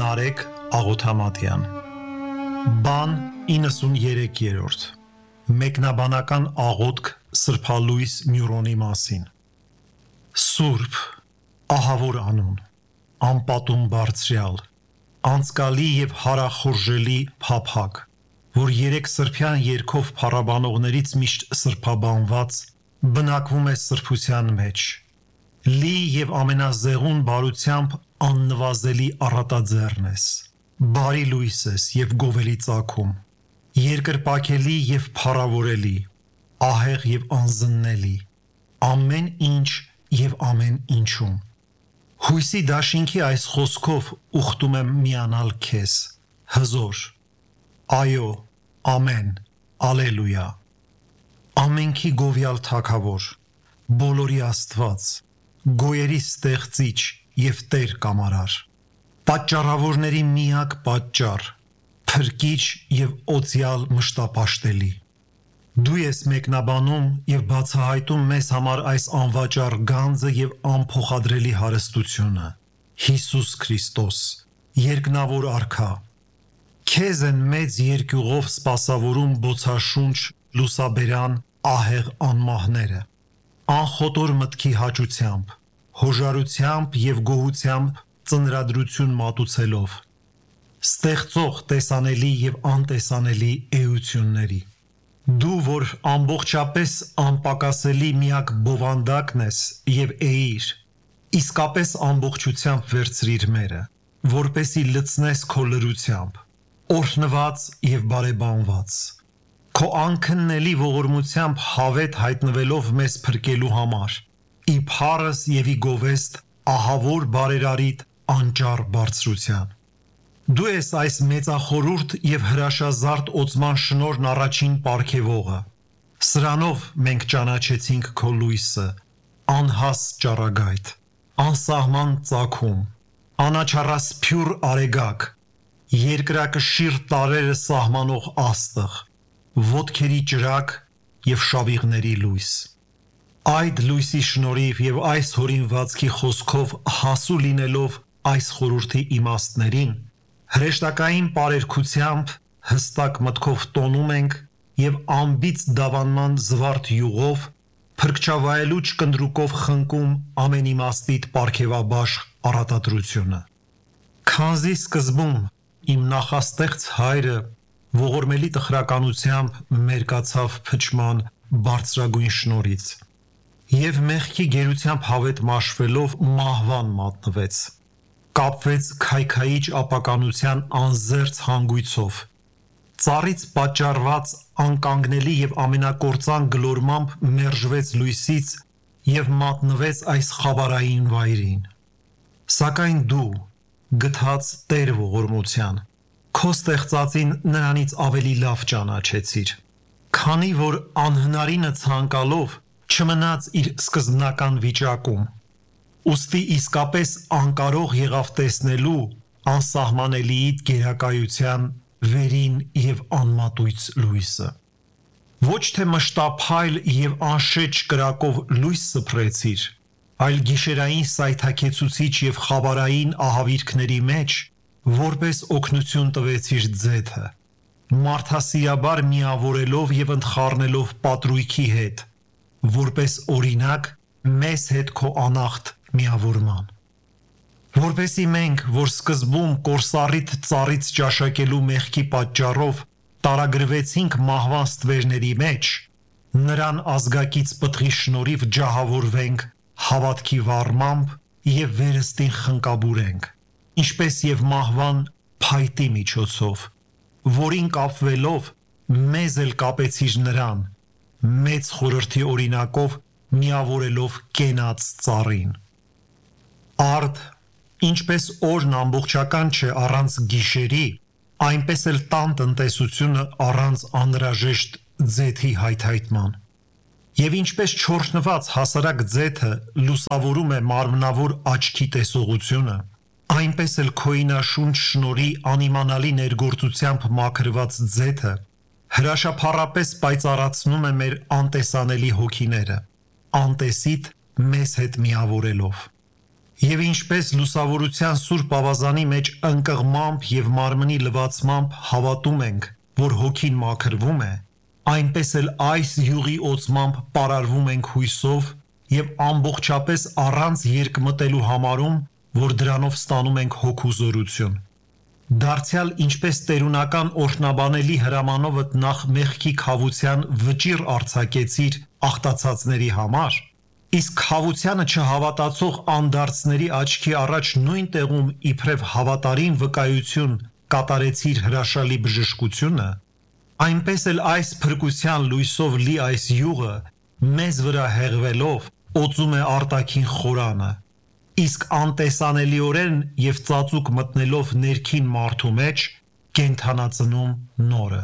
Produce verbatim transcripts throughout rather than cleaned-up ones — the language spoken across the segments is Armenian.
Նարեկ Աղոթամատյան Բան իննսուններորդ Մեկնաբանական աղոթք Սրբալույս Մյուրոնի մասին Սուրբ, ահավոր անուն, անպատում բարձրյալ, անցկալի և հարախորժելի փափակ, որ երեք սրբյան երգով փառաբանողներից միշտ սրբաբանված, բնակվում է սրբության մեջ, լի և ամենազեղուն բարությամբ աննվազելի առատաձեռն ես, բարի լույս ես և գովելի ծագում, երկրպագելի և փառավորելի, ահեղ և անզննելի, ամեն ինչ և ամեն ինչում։ Հույսի դաշինքի այս խոսքով ուխտում եմ միանալ քեզ, հզոր, այո, ամեն, ալելույա, ամենքի գովյալ թագավոր, բոլորի Աստված, գոյերի ստեղծիչ և Տեր կամարար, պատճառավորների միակ պատճառ, փրկիչ և օծյալ մշտապաշտելի։ Դու ես մեկնաբանում և բացահայտում մեզ համար այս անվաճառ գանձը և անփոխադրելի հարստությունը, Հիսուս Քրիստոս, երկնավոր Արքա։ Քեզ են մեծ երկյուղով սպասավորում բոցաշունչ լուսաբերան ահեղ անմահները, անխոտոր մտքի հաճությամբ, հոժարությամբ և գոհությամբ ծնրադրություն մատուցելով, ստեղծող տեսանելի և անտեսանելի էությունների։ Դու, որ ամբողջապես անպակասելի միակ բովանդակն ես և էիր, իսկապես ամբողջությամբ վերցրիր մերը, որպեսզի լցնես քո լրությամբ, օրհնված և բարեբանված, քո անքննելի ողորմությամբ հավետ հայտնվելով մեզ փրկելու համար, ի փառս և ի գովեստ ահավոր բարերարիդ անճառ բարձրության։ Դու ես այս մեծախորհուրդ և հրաշազարդ օծման շնորհն առաջին պարգևողը, սրանով մենք ճանաչեցինք քո լույսը, անհաստ ճառագայթ, անսահման ծագում, անաչառասփյուռ արեգակ, երկրակշիռ տարրերը սահմանող աստղ, ոտքերի ճրագ և շավիղների լույս։ Այդ լույսի շնորհիվ և այս հորինվածքի խոսքով հասու լինելով այս խորհրդի իմաստներին, հրեշտակային պարերգությամբ հստակ մտքով տոնում ենք և անբիծ դավանման զվարթ յուղով, փրկչավայելու ճկնդրուկով խնկում ամեն իմաստիդ պարգևաբաշխ առատադրությունը։ Քանզի սկզբում իմ նախաստեղծ հայրը ողորմելի տխրականությամբ մերկացավ փչման բարձրագույն շնորհից և մեղքի գերությամբ հավետ մաշվելով մահվան մատնվեց, կապվեց քայքայիչ ապականության անզերծ հանգույցով, ծառից պատճառված անկանգնելի և ամենակործան գլորմամբ մերժվեց լույսից և մատնվեց այս խավարային վայրին։ Սակայն դու, գթած Տեր ողորմության, քո ստեղծածին նրանից ավելի լավ ճանաչեցիր, քանի որ անհնարինը ցանկալով չմնաց իր սկզբնական վիճակում, ուստի իսկապես անկարող եղավ տեսնելու անսահմանելիիդ գերակայության վերին և անմատույց լույսը։ Ոչ թե մշտափայլ և անշեջ կրակով լույս սփռեցիր, այլ գիշերային սայթաքեցուցիչ և խավարային ահավիրքների մեջ որպես օգնություն տվեցիր ձեթը, մարդասիրաբար միավորելով և ընդխառնելով պատրույգի հետ, որպես օրինակ մեզ հետ քո անախտ միավորման։ Որպեսզի մենք, որ սկզբում կորսառիդ ծառից ճաշակելու մեղքի պատճառով տարագրվեցինք մահվան ստվերների մեջ, նրան ազգակից պտղի շնորհիվ ջահավորվենք հավատքի վառմամբ և վերստին խնկաբուրենք, ինչպես և մահվան փայտի միջոցով, որին կապվելով մեզ էլ կապեցիր նրան, մեծ խորհրդի օրինակով միավորելով կենաց ծառին։ Արդ, ինչպես օրն ամբողջական չէ առանց գիշերի, այնպես էլ տան տնտեսությունը առանց անհրաժեշտ ձեթի հայթայթման։ Եվ ինչպես չորհնված հասարակ ձեթը լուսավորում է մարմնավոր աչքի տեսողությունը, այնպես էլ քոյինաշունչ շնորհի անիմանալի ներգործությամբ մաքրված ձեթը հրաշափառապես պայծառացնում է մեր անտեսանելի հոգիները, անտեսիդ մեզ հետ միավորելով։ Եվ ինչպես լուսավորության սուրբ ավազանի մեջ ընկղմամբ եւ մարմնի լվացմամբ հավատում ենք, որ հոգին մաքրվում է, այնպես էլ այս յուղի օծմամբ պարարվում ենք հույսով եւ ամբողջապես առանց երկմտելու համարում, որ դրանով ստանում ենք հոգու զորություն։ Դարձյալ ինչպես տերունական օրհնաբանելի հրամանովդ նախ մեղքի քավության վճիռ արձակեցիր աղտացածների համար, իսկ քավությանը չհավատացող անդարձների աչքի առաջ նույն տեղում իբրև հավատարիմ վկայություն կատարեցիր հրաշալի բժշկությունը, այնպես էլ այս փրկության լույսով լի այս յուղը մեզ վրա հեղվելով օծում է արտաքին խորանը, իսկ անտեսանելիորեն եւ ծածուկ մտնելով ներքին մարդու մեջ կենթանացնում նորը։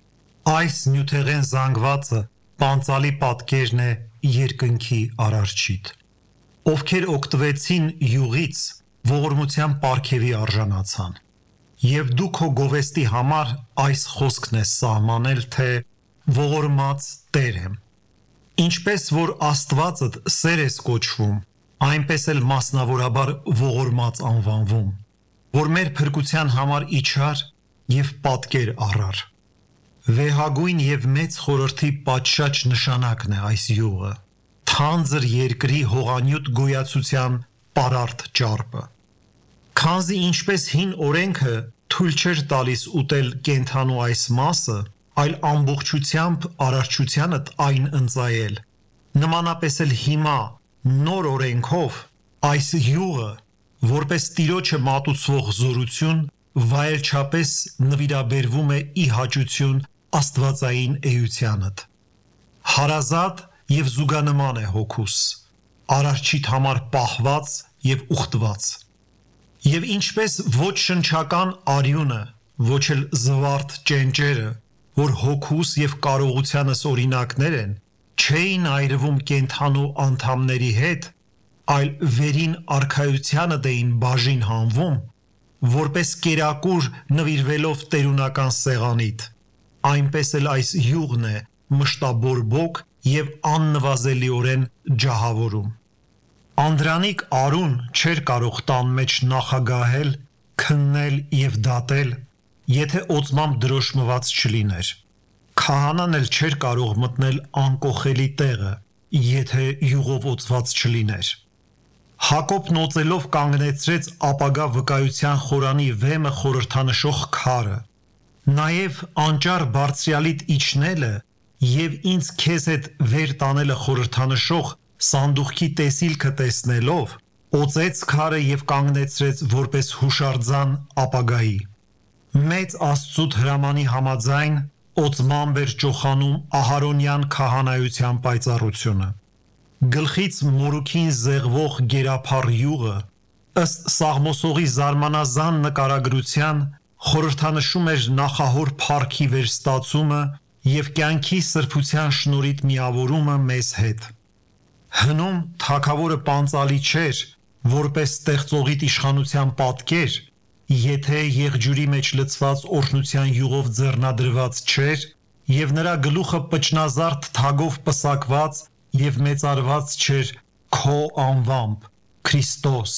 Այս նյութեղեն զանգվածը պանծալի պատկերն է երկնքի արարչիդ, ովքեր օգտվեցին յուղից ողորմության պարգևի արժանացան, եւ դու քո գովեստի համար այս խոսքն ես սահմանել, թե ողորմած Տեր եմ։ Ինչպես որ Աստվածդ սեր ես կոչվում, այնպես էլ մասնավորաբար ողորմած անվանվում, որ մեր փրկության համար իջար եւ պատկեր առար։ Վեհագույն եւ մեծ խորհրդի պատշաճ նշանակն է այս յուղը, թանձր երկրի հողանյութ գոյացության պարարտ ճարպը։ Քանզի ինչպես հին օրենքը թույլ չէր տալիս ուտել կենթանու այս մասը, այլ ամբողջությամբ արարչությանդ այն ընծայել, նմանապես էլ հիմա նոր օրենքով այս յուղը, որպես Տիրոջը մատուցվող զորություն, վայելչապես նվիրաբերվում է ի հաճություն աստվածային էությանդ։ Հարազատ եւ զուգանման է հոգուս, արարչիդ համար պահված եւ ուխտված։ Եվ ինչպես ոչ շնչական արյունը, ոչ էլ զվարթ ճենճերը, որ հոգուս եւ կարողությանս օրինակներ են, չէին այրվում կենթանու անդամների հետ, այլ վերին արքայությանը դեին բաժին հանվում, որպես կերակուր նվիրվելով տերունական սեղանիդ, այնպես էլ այս յուղն է մշտաբորբոք եւ աննվազելիորեն ջահավորում։ Անդրանիկ Արուն չէր կարող տան մեջ նախագահել, քննել եւ դատել, եթե օծմամբ դրոշմված չլիներ։ Քահանան էլ չէր կարող մտնել անկոխելի տեղը, եթե յուղով օծված չլիներ։ Հակոբն օծելով կանգնեցրեց ապագա վկայության խորանի վեմը խորհրդանշող քարը։ Նաև անճար բարձրյալիդ իջնելը եւ ինձ քեզ հետ վեր տանելը խորհրդանշող սանդուղքի տեսիլքը տեսնելով, օծեց քարը եւ կանգնեցրեց որպես հուշարձան ապագայի։ Մեծ Աստծուց հրամանի համաձայն օծմամբ էր ճոխանում Ահարոնյան քահանայության պայծառությունը։ Գլխից մորուքին զեղվող գերափառ յուղը ըստ Սաղմոսողի զարմանազան նկարագրության խորհրդանշում էր նախահոր փառքի վերստացումը եւ կյանքի սրբության շնորհիդ միավորումը մեզ հետ։ Հնում թագավորը պանծալի չէր, որպես ստեղծողիդ իշխանության պատկեր, եթե եղջյուրի մեջ լցված օրհնության յուղով ձեռնադրված չէր եւ նրա գլուխը պճնազարդ թագով պսակված եւ մեծարված չէր քո անվամբ Քրիստոս։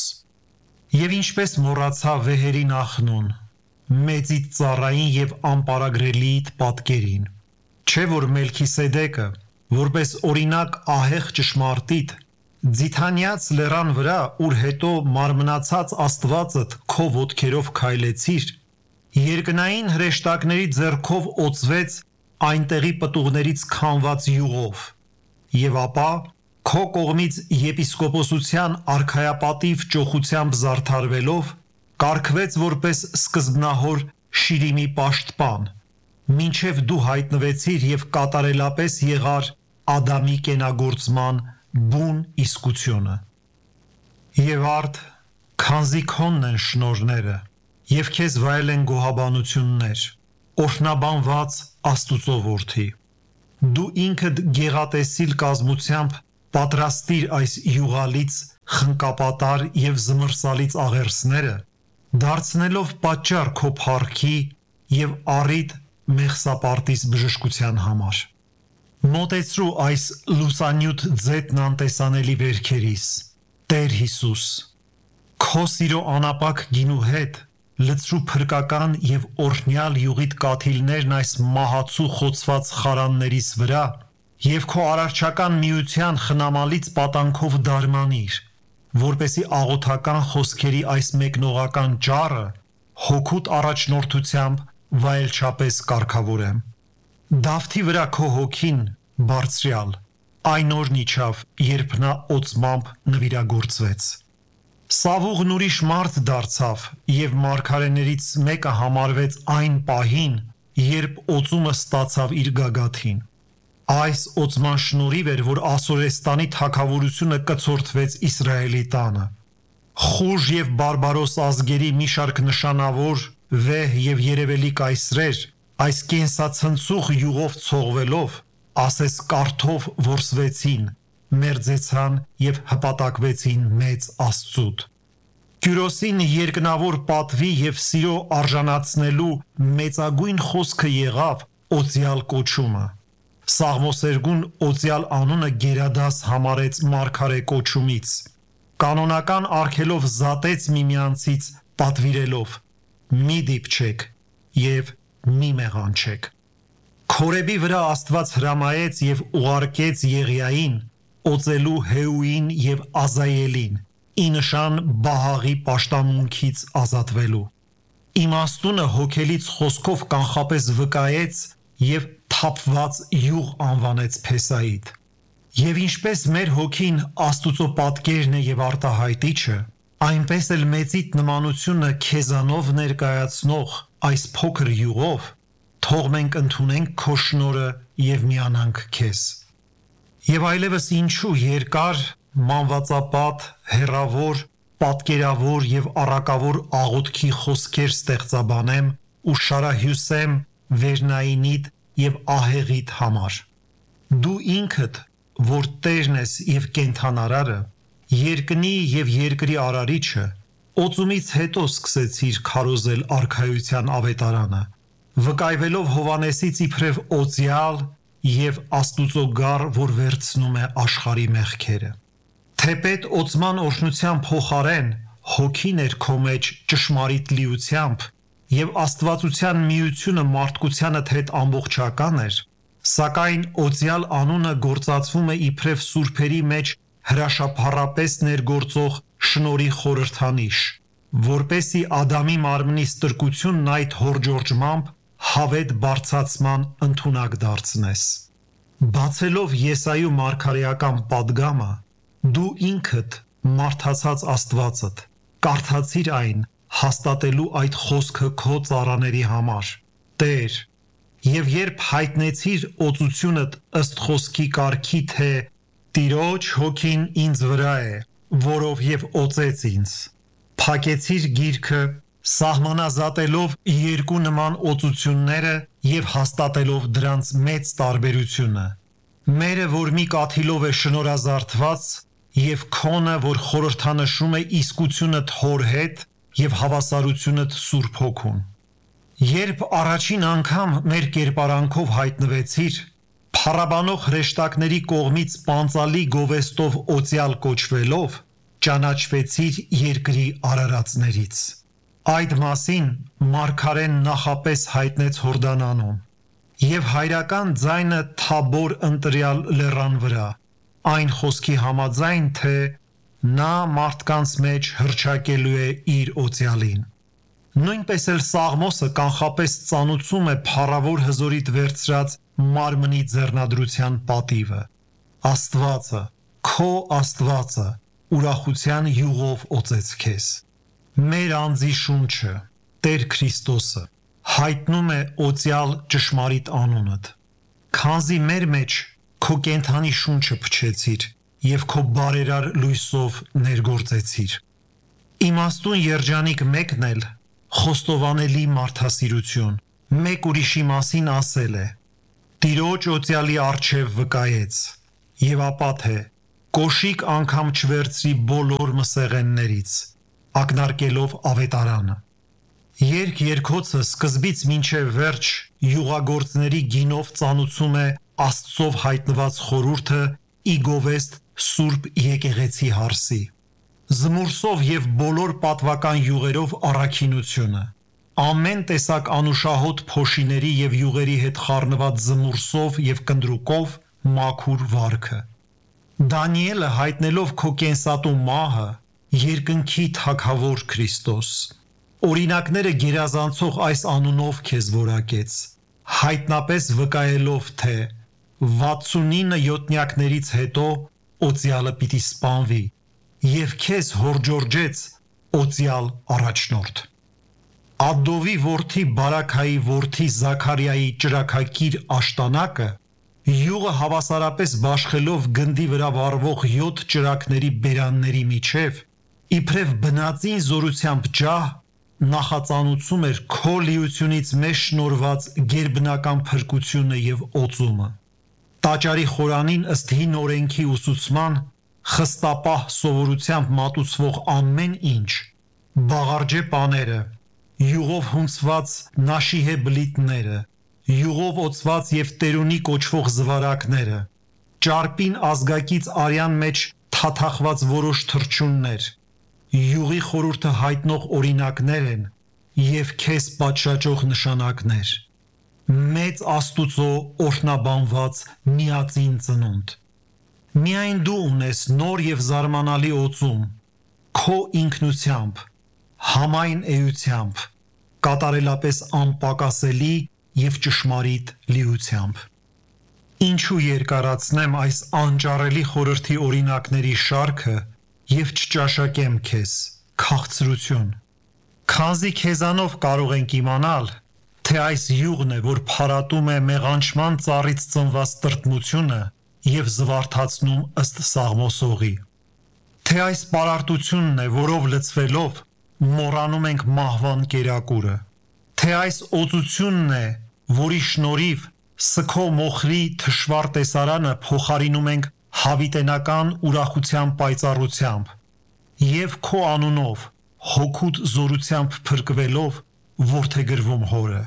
Եվ ինչպես մոռացա վեհերի նախնուն, մեծիդ ծառային եւ անպարագրելիդ պատկերին, չէ որ Մելքիսեդեկը, որպես օրինակ ահեղ ճշմարտիտ, ձիթանյաց լեռան վրա, ուր հետո մարմնացած Աստվածդ քո ոտքերով քայլեցիր, երկնային հրեշտակների ձեռքով օծվեց այնտեղի պտուղներից քանված յուղով, եւ ապա քո կողմից եպիսկոպոսության արքայապատիվ ճոխությամբ զարդարվելով կարգվեց որպես սկզբնահոր Շիրիմի պաշտպան, մինչև դու հայտնվեցիր եւ կատարելապես եղար Ադամի կենագործման բուն իսկությունը։ Եվ արդ քանզի քոնն են շնորները, եւ քեզ վայել են գոհաբանություններ, օրհնաբանված Աստուծո որդի։ Դու ինքդ գեղատեսիլ կազմությամբ պատրաստիր այս յուղալից խնկապատար եւ զմրսալից աղերսները, դարձնելով պատճառ քո փառքի եւ առիթ մեղսապարտիս բժշկության համար։ Մոտեցրու այս լուսանյութ ձետն անտեսանելի վերքերիս, Տեր Հիսուս, Քո սիրո անապակ գինու հետ լցրու փրկական եւ օրհնյալ յուղիդ կաթիլներն այս մահացու խոցված խարաններիս վրա եւ քո արարչական միության խնամալից պատանքով դարմանիր, որպեսի աղոթական խոսքերի այս մեկնողական ճառը հոգուտ առաջնորդությամբ վայելչապես կարգավորեմ։ Դավթի վրա քո հոգին բարձրյալ այն օրն իջավ, երբ նա օծմամբ նվիրագործվեց։ Սավուղն ուրիշ մարդ դարձավ եւ մարգարեներից մեկը համարվեց այն պահին, երբ օծումը ստացավ իր գագաթին։ Այս օծման շնորհիվ էր, որ Ասորեստանի թագավորությունը կցորդվեց Իսրայելի տանը։ Խուժ եւ բարբարոս ազգերի մի շարք նշանավոր, վեհ եւ երևելի կայսրեր այս կենսացնցուղ յուղով ցողվելով, ասես կարթով որսվեցին, մերձեցան եւ հպատակվեցին մեծ Աստծուդ։ Կյուրոսին երկնավոր պատվի եւ սիրո արժանացնելու մեծագույն խոսքը եղավ օծյալ կոչումը։ Սաղմոսերգուն օծյալ անունը գերադաս համարեց մարգարե կոչումից։ Կանոնական արգելով զատեց միմյանցից պատվիրելով. մի դիպչեք եւ մի մեղանչեք։ Քորեբի վրա Աստված հրամայեց եւ ուղարկեց Եղիային, օծելու Հեուին եւ Ազայելին, ի նշան Բահաղի պաշտամունքից ազատվելու։ Իմաստունը հոգելից խոսքով կանխապես վկայեց եւ թափված յուղ անվանեց Փեսայիդ։ Եվ ինչպես մեր հոգին Աստուծո պատկերն է եւ արտահայտիչը, այնպես էլ մեծիդ նմանությունը քեզանով ներկայացնող այս փոքր յուղով թող մենք ընդունենք քո շնորհը եւ միանանք քեզ։ Եվ այլևս ինչու երկար, մանվածապատ, հեռավոր, պատկերավոր եւ առակավոր աղոթքի խոսքեր ստեղծաբանեմ ու շարահյուսեմ Վերնայինիդ եւ ահեղիդ համար։ Դու ինքդ, որ Տերն ես եւ կենթանարարը, երկնի եւ երկրի արարիչը, օծումից հետո սկսեցիր քարոզել արքայության ավետարանը, վկայվելով Հովանեսից իբրև օծյալ եւ Աստուծո գառ, որ վերցնում է աշխարհի մեղքերը։ Թեպետ օծման օրհնության փոխարեն հոգին էր քո մեջ ճշմարիտ լիությամբ եւ Աստվածության միությունը մարդկությանդ հետ ամբողջական էր, սակայն օծյալ անունը գործածվում է իբրև սուրբերի մեջ հրաշափառապես ներգործող շնորհի խորհրդանիշ, որպեսի Ադամի մարմնի ստրկությունն այդ հորջորջմամբ հավետ բարձացման ընդունակ դարձնես։ Բացելով Եսայու մարգարեական պատգամը, դու ինքդ մարդացած Աստվածդ կարդացիր այն, հաստատելու այդ խոսքը քո ծառաների համար, Տեր, եւ երբ հայտնեցիր օծությունդ ըստ խոսքի կարգի, թե Տիրոջ հոգին ինձ վրա է, որով եւ օծեց ինձ, փակեցիր գիրքը, սահմանազատելով երկու նման օծությունները եւ հաստատելով դրանց մեծ տարբերությունը, մերը, որ մի կաթիլով է շնորհազարդված, եւ քոնը, որ խորհրդանշում է իսկությունդ հոր հետ եւ հավասարությունդ Սուրբ Հոգուն։ Երբ առաջին անգամ մեր կերպարանքով հայտնվեցիր, փառաբանող հրեշտակների կողմից պանծալի գովեստով օծյալ կոչվելով, ճանաչվեցիր երկրի արարածներից։ Այդ մասին մարգարեն նախապես հայտնեց Հորդանանում, եւ հայրական ձայնը Թաբոր ընտրյալ լեռան վրա, այն խոսքի համաձայն, թե նա մարդկանց մեջ հռչակելու է իր օծյալին։ Նույնպես էլ Սաղմոսը կանխապես ծանուցում է փառավոր հզորիդ վերցրած մարմնի ձեռնադրության պատիվը։ Աստվածը, քո Աստվածը, ուրախության յուղով օծեց քեզ։ Մեր անձի շունչը, Տեր Քրիստոսը, հայտնում է օծյալ ճշմարիտ անունդ։ Քանզի մեր մեջ քո կենթանի շունչը փչեցիր եւ քո բարերար լույսով ներգործեցիր։ Իմաստուն երջանիկ մեկն էլ խոստովանելի մարդասիրություն մեկ ուրիշի մասին ասել է. Տիրոջ օծյալի առջև վկայեց, եւ ապա թե կոշիկ անգամ չվերցրի բոլոր մսեղեններից, ակնարկելով ավետարանը։ Երկ երկոցը սկզբից մինչև վերջ յուղագործների գինով ծանուցում է Աստծով հայտնված խորհուրդը ի գովեստ Սուրբ եկեղեցի հարսի։ զմուրսով և բոլոր պատվական յուղերով առաքինությունը, ամեն տեսակ անուշահոտ փոշիների և յուղերի հետ խառնված զմուրսով և կնդրուկով մաքուր վարքը։ Դանիելը հայտնելով քո կենսատու մահը, երկնքի թագավոր Քրիստոս, օրինակները գերազանցող այս անունով քեզ որակեց, հայտնապես վկայելով, թե վաթսունինը յոթնյակներից հետո օծյալը պիտի սպանվի, և քեզ հորդժորջեց օծյալ առաջնորդ։ Ադովի որդի Բարաքայի որդի Զաքարիայի ճրագակիր աշտանակը յուղը հավասարապես բաշխելով գնդի վրա վառվող յոթ ճրագների բերանների միջև, իբրև բնածին զորությամբ ջահ, նախածանուցում էր քո լիությունից մեզ շնորհված գերբնական փրկությունը և օծումը։ Տաճարի խորանին ըստ հին օրենքի ուսուցման, խստապահ սովորությամբ մատուցվող ամեն ինչ, բաղարջե պաները, յուղով հունցված նաշիհե բլիթները, յուղով օծված և տերունի կոչվող զվարակները, ճարպին ազգակից արյան մեջ թաթախված որոշ թռչուններ, յուղի խորհուրդը հայտնող օրինակներ են և քեզ պատշաճող նշանակներ, մեծ Աստուծո օրհնաբանված միածին ծնունդ։ Միայն դու ունես նոր և զարմանալի օծում, քո ինքնությամբ, համայն էությամբ, կատարելապես անպակասելի և ճշմարիտ լիությամբ։ Ինչու երկարացնեմ այս անճարելի խորհրդի օրինակների շարքը և չճաշակեմ քեզ, քաղցրություն, քանզի քեզանով կարող ենք իմանալ, թե այս յուղն է, որ փարատում է մեղանչման ծառից ծնված տրտմությունը և զվարթացնում ըստ Սաղմոսողի, թե այս պարարտությունն է, որով լցվելով մոռանում ենք մահվան կերակուրը, թե այս օծությունն է, որի շնորհիվ սգո մոխրի թշվառ տեսարանը փոխարինում ենք հավիտենական ուրախության պայծառությամբ և քո անունով հոգուդ զորությամբ փրկվելով որդեգրվում Հորը։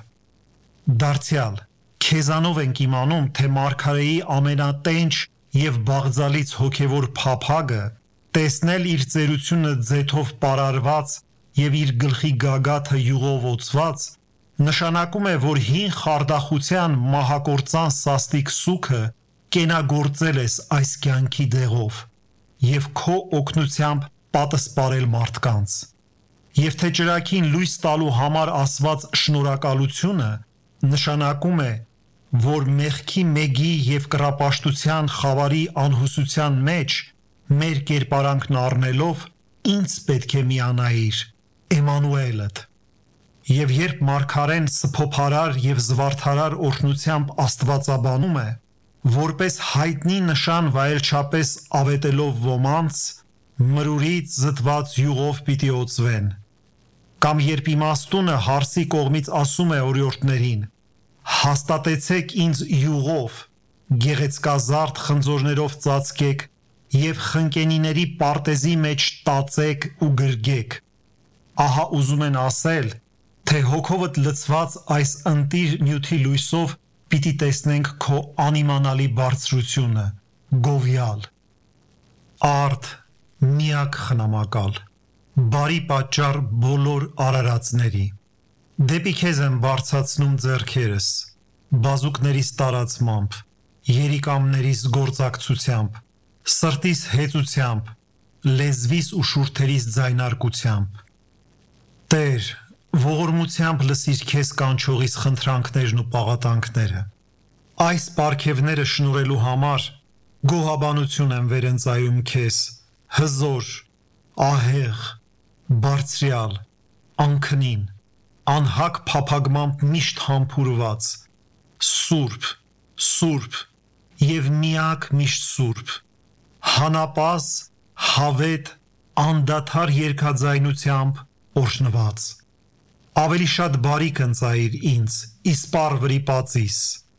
Դարձյալ, քեզանով ենք իմանում, թե մարգարեի ամենատենչ և բաղձալից հոգևոր փափագը տեսնել իր ծերությունը ձեթով պարարված և իր գլխի գագաթը յուղով օծված, նշանակում է, որ հին խարդախության մահակործան սաստիկ սուգը կենագործել ես այս կյանքի դեղով և քո օգնությամբ պատսպարել մարդկանց, և թե ճրագին լույս տալու համար ասված շնորհակալությունը նշանակում է, որ մեղքի մեգի և կռապաշտության խավարի անհուսության մեջ մեր կերպարանքն առնելով ինձ պետք է միանայիր, Էմանուելդ։ Եվ երբ մարգարեն սփոփարար և զվարթարար օրհնությամբ աստվածաբանում է, որպես հայտնի նշան վայելչապես ավետելով ոմանց, մրուրից զտված յուղով պիտի օծվեն, կամ երբ իմաստունը հարսի կողմից ասում է օրիորդներին. հաստատեցեք ինձ յուղով, գեղեցկազարդ խնձորներով ծածկեք և խնկենիների պարտեզի մեջ տածեք ու գրգեք, ահա ուզում են ասել, թե հոգովդ լցված այս ընտիր նյութի լույսով պիտի տեսնենք քո անիմանալի բարձրությունը, գովյալ, արդ, միակ խնամակալ, բարի պատճառ բոլոր արարածների, դեպի քեզ եմ բարձրացնում ձեռքերս, բազուկներիս տարածմամբ, երիկամներիս գործակցությամբ, սրտիս հեծությամբ, լեզվիս ու շուրթերիս ձայնարկությամբ։ Տեր, ողորմությամբ լսիր քեզ կանչողիս խնդրանքներն ու պաղատանքները։ Այս պարգևները շնորհելու համար գոհաբանություն եմ վերընծայում քեզ, հզոր, ահեղ, բարձրյալ, անքնին, անհագ փափագմամբ միշտ համբուրված, սուրբ, սուրբ և միակ միշտ սուրբ, հանապազ, հավետ, անդադար երգաձայնությամբ օրհնված։ Ավելի շատ բարիք ընծայիր ինձ, իսպառ վրիպածիս,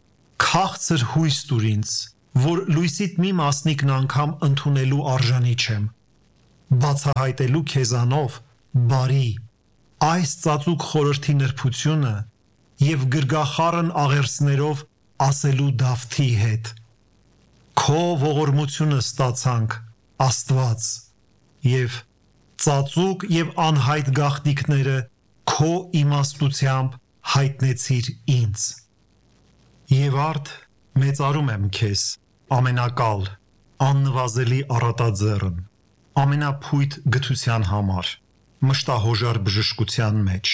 քաղցր հույս տուր ինձ, որ լույսիդ մի մասնիկն անգամ ընդունելու արժանի չեմ, բացահայտելու քեզանով բարի, այս ծածուկ խորհրդի նրբությունը և գրգախառն աղերսներով ասելու Դավթի հետ. Քո ողորմությունը ստացանք, Աստված, և Ծածուկ եւ անհայտ գաղտնիքները քո իմաստությամբ հայտնեցիր ինձ։ Եվ արդ մեծարում եմ քեզ, ամենակալ, աննվազելի առատաձեռն, ամենափույթ գթության համար, մշտահոժար բժշկության մեջ,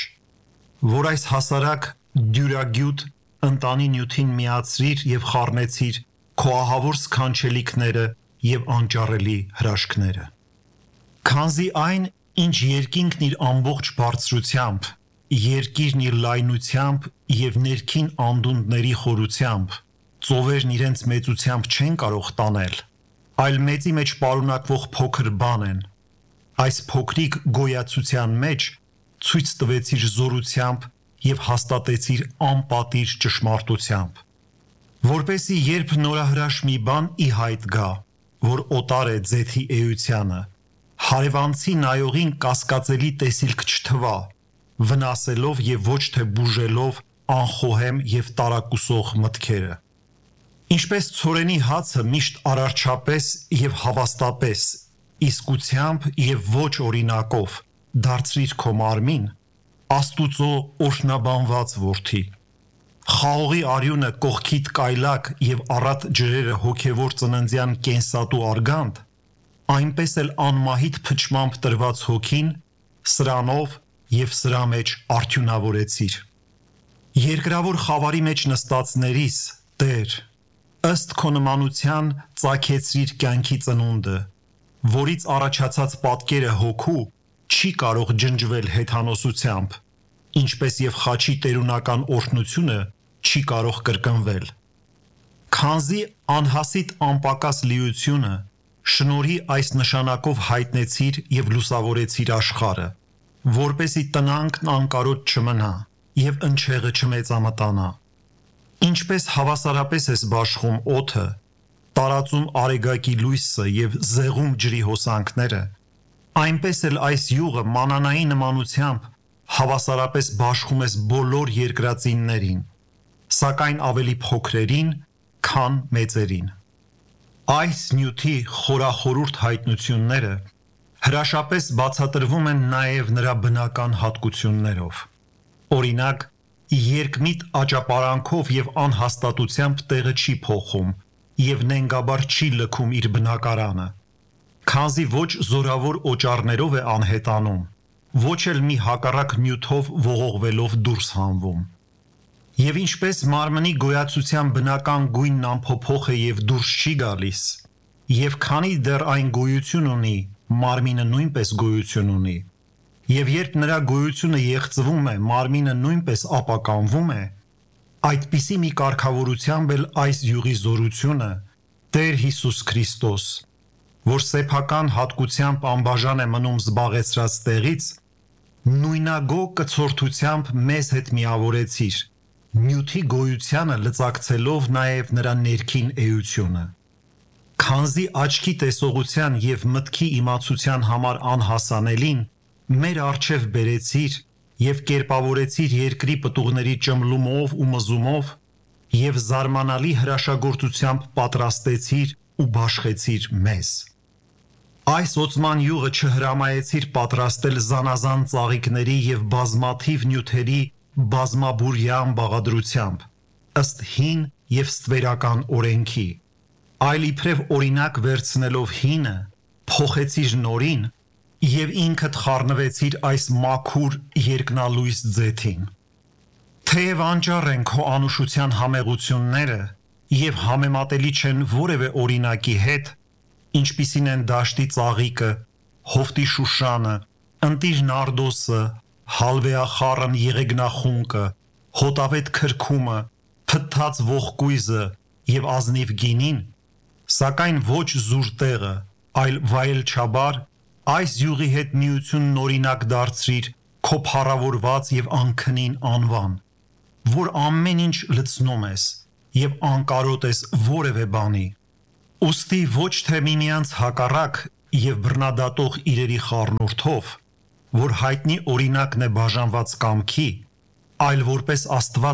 որ այս հասարակ դյուրագյուտ ընտանի նյութին միացրիր եւ խառնեցիր քո ահավոր սքանչելիքները եւ անճառելի հրաշքները։ Քանզի այն, ինչ երկինքն իր ամբողջ բարձրությամբ, երկիրն իր լայնությամբ եւ ներքին անդունդների խորությամբ, ծովերն իրենց մեծությամբ չեն կարող տանել, այլ մեծի մեջ պարունակվող փոքր բան են, այս փոքրիկ գոյացության մեջ ցույց տվեցիր զորությամբ եւ հաստատեցիր անպատիժ ճշմարտությամբ, որպեսի երբ նորահրաշ մի բան ի հայտ գա, որ օտար է ձեթի էությանը, հարևանցի նայողին կասկածելի տեսիլք չթվա, վնասելով եւ ոչ թե բուժելով անխոհեմ եւ տարակուսող մտքերը։ Ինչպես ցորենի հացը միշտ արարչապես եւ հավաստապես, իսկությամբ եւ ոչ օրինակով դարձրիր քո մարմին, Աստուծո օրհնաբանված որդի։ Խաղողի արյունը կողքիդ կայլակ եւ առատ ջրերը հոգեվոր ծննդյան կենսատու արգանդ, այնպես էլ անմահիտ փչմամբ տրված հոգին սրանով եւ սրա մեջ արդյունավորեցիր։ Երկրավոր խավարի մեջ նստածներիս, Տեր, ըստ քո նմանության ծագեցրիր կյանքի ծնունդը, որից առաջացած պատկերը հոգու չի կարող ջնջվել հեթանոսությամբ, ինչպես եւ խաչի տերունական օրհնությունը չի կարող կրկնվել։ Քանզի անհասիտ անպակաս լիությունը շնորհի այս նշանակով հայտնեցիր եւ լուսավորեցիր աշխարհը, որպեսի տնանքն անկարոտ չմնա եւ ընչեղը չմեծամտանա։ Ինչպես հավասարապես ես բաշխում օդը, տարածում արեգակի լույսը եւ զեղում ջրի հոսանքները, այնպես էլ այս յուղը մանանայի նմանությամբ հավասարապես բաշխում ես բոլոր երկրածիններին, սակայն ավելի փոքրերին, քան մեծերին։ Այս նյութի խորախորուրդ հայտնությունները հրաշապես բացատրվում են նաև նրա բնական հատկություններով։ Օրինակ, երկմիտ աճապարանքով եւ անհաստատությամբ տեղը չի փոխում եւ նենգաբար չի լքում իր բնակարանը, քանզի ոչ զորավոր օճառներով է անհետանում, ոչ էլ մի հակառակ նյութով ողողվելով դուրս հանվում։ Եվ ինչպես մարմնի գոյացության բնական գույնն անփոփոխ է եւ դուրս չի գալիս, եւ քանի դեռ այն գոյություն ունի, մարմինը նույնպես գոյություն ունի, եւ երբ նրա գոյությունը եղծվում է, մարմինը նույնպես ապականվում է, այդպիսի մի կարգավորությամբ էլ այս յուղի զորությունը, Տեր Հիսուս Քրիստոս, որ սեփական հատկությամբ անբաժան է մնում զբաղեցրած տեղից, նույնագո կցորդությամբ մեզ հետ միավորեցիր, նյութի գոյությանը լծակցելով նաև նրա ներքին էությունը։ Քանզի աչքի տեսողության եւ մտքի իմացության համար անհասանելին մեր առջև բերեցիր եւ կերպավորեցիր երկրի պտուղների ճմլումով ու մզումով եւ զարմանալի հրաշագործությամբ պատրաստեցիր ու բաշխեցիր մեզ։ Այս օծման յուղը չհրամայեցիր պատրաստել զանազան ծաղիկների եւ բազմաթիվ նյութերի բազմաբուրյան բաղադրությամբ, ըստ հին եւ ստվերական օրենքի, այլ իբրև օրինակ վերցնելով հինը, փոխեցիր նորին եւ ինքդ խառնվեցիր այս մաքուր երկնալույս ձեթին։ Թեև անճառ են քո անուշության համեղությունները եւ համեմատելի չեն որևէ օրինակի հետ, ինչպիսին են դաշտի ծաղիկը, հովտի շուշանը, ընտիր նարդոսը, հալվեախառն եղեգնախունկը, հոտավետ քրքումը, փթթած ողկույզը եւ ազնիվ գինին, սակայն ոչ զուր տեղը, այլ վայելչաբար այս յուղի հետ միությունն օրինակ դարձրիր քո փառավորված եւ անքնին անվան, որ ամեն ինչ լցնում ես եւ անկարոտ ես որևէ բանի։ Ուստի ոչ թե միմյանց հակառակ եւ բռնադատող իրերի խառնուրդով, որ հայտնի օրինակն է բաժանված կամքի, այլ որպես Աստված